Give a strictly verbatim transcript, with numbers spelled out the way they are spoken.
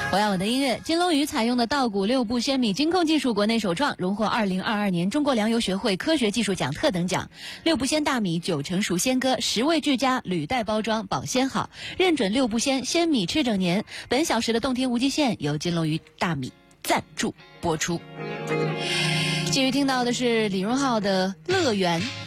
我要我的音乐，金龙鱼采用的稻谷六步鲜米金控技术国内首创，荣获二零二二年中国粮油学会科学技术奖特等奖。六步鲜大米九成熟鲜割，十味俱佳，履带包装，保鲜好，认准六步鲜鲜米吃整年。本小时的动听无极限由金龙鱼大米赞助播出。继续听到的是李荣浩的《乐园》。